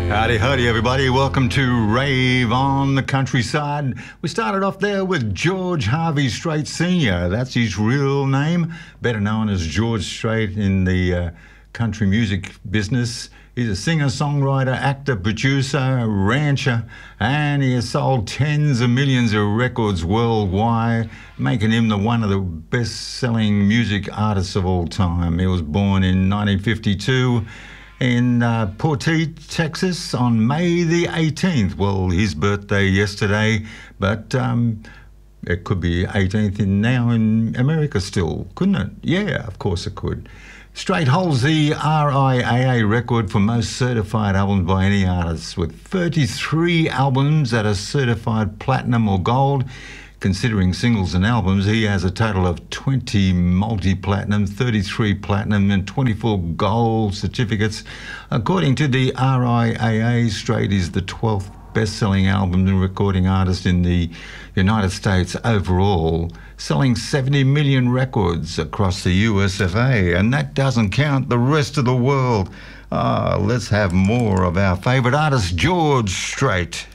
Howdy, howdy, everybody. Welcome to Rave on the Countryside. We started off there with George Harvey Strait Sr. That's his real name, better known as George Strait in the country music business. He's a singer, songwriter, actor, producer, rancher, and he has sold tens of millions of records worldwide, making him one of the best-selling music artists of all time. He was born in 1952 in Portage, Texas on May the 18th. Well, his birthday yesterday, but it could be 18th now in America still, couldn't it? Yeah, of course it could. Strait holds the RIAA record for most certified albums by any artist, with 33 albums that are certified platinum or gold. Considering singles and albums, he has a total of 20 multi-platinum, 33 platinum and 24 gold certificates. According to the RIAA, Strait is the 12th best-selling album and recording artist in the United States overall, selling 70 million records across the US of A, and that doesn't count the rest of the world. Let's have more of our favourite artist, George Strait.